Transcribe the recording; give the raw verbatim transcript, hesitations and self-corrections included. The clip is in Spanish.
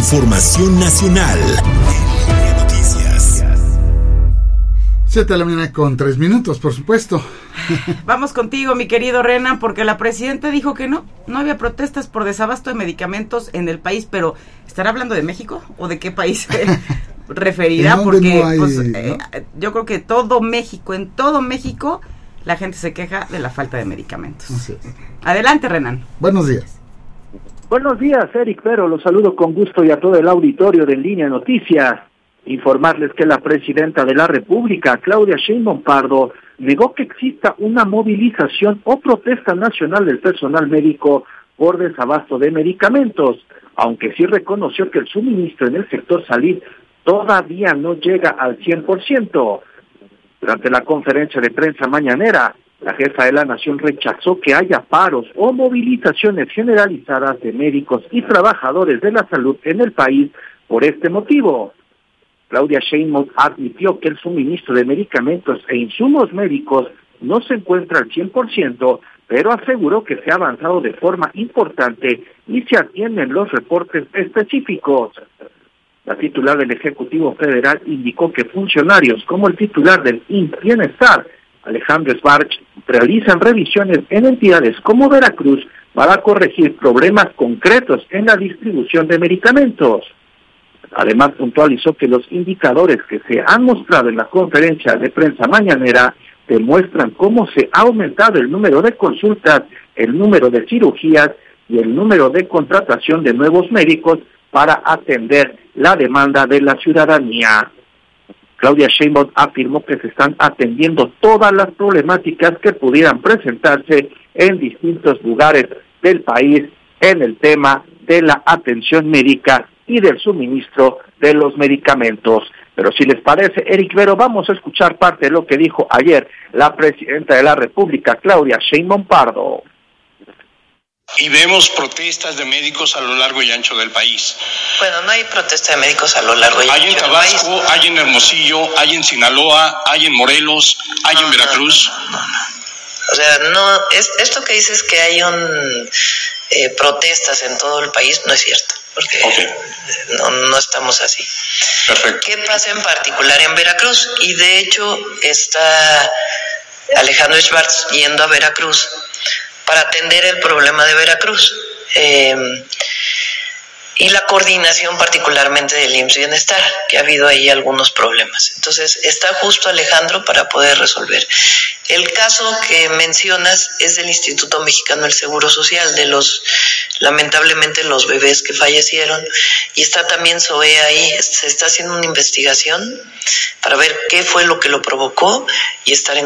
Información nacional. Noticias. Siete de la mañana con tres minutos, por supuesto. Vamos contigo, mi querido Renan, porque la presidenta dijo que no, no había protestas por desabasto de medicamentos en el país, pero ¿estará hablando de México o de qué país se referirá? Porque no hay, pues, ¿no? eh, yo creo que todo México, en todo México, la gente se queja de la falta de medicamentos. Sí. Adelante, Renan. Buenos días. Buenos días, Eric Pero, los saludo con gusto y a todo el auditorio de En Línea Noticias. Informarles que la presidenta de la República, Claudia Sheinbaum Pardo, negó que exista una movilización o protesta nacional del personal médico por desabasto de medicamentos, aunque sí reconoció que el suministro en el sector salud todavía no llega al cien por ciento. Durante la conferencia de prensa mañanera, la jefa de la Nación rechazó que haya paros o movilizaciones generalizadas de médicos y trabajadores de la salud en el país por este motivo. Claudia Sheinbaum admitió que el suministro de medicamentos e insumos médicos no se encuentra al cien por ciento, pero aseguró que se ha avanzado de forma importante y se atienden los reportes específicos. La titular del Ejecutivo Federal indicó que funcionarios como el titular del I M S S Bienestar, Alejandro Schwartz, realizan revisiones en entidades como Veracruz para corregir problemas concretos en la distribución de medicamentos. Además, puntualizó que los indicadores que se han mostrado en la conferencia de prensa mañanera demuestran cómo se ha aumentado el número de consultas, el número de cirugías y el número de contratación de nuevos médicos para atender la demanda de la ciudadanía. Claudia Sheinbaum afirmó que se están atendiendo todas las problemáticas que pudieran presentarse en distintos lugares del país en el tema de la atención médica y del suministro de los medicamentos. Pero si les parece, Eric Vero, vamos a escuchar parte de lo que dijo ayer la presidenta de la República, Claudia Sheinbaum Pardo. Y vemos protestas de médicos a lo largo y ancho del país. Bueno, no hay protesta de médicos a lo largo y ancho del país. Hay en Tabasco, hay en Hermosillo, hay en Sinaloa, hay en Morelos, hay no, en Veracruz. No, no, no, no. O sea, no, es, esto que dices que hay un eh, protestas en todo el país no es cierto, porque okay. no, no estamos así. Perfecto. ¿Qué pasa en particular en Veracruz? Y de hecho está Alejandro Schwartz yendo a Veracruz para atender el problema de Veracruz eh, y la coordinación particularmente del I M S S Bienestar, que ha habido ahí algunos problemas. Entonces está justo Alejandro para poder resolver. El caso que mencionas es del Instituto Mexicano del Seguro Social, de los, lamentablemente, los bebés que fallecieron, y está también S O E ahí. Se está haciendo una investigación para ver qué fue lo que lo provocó y estar en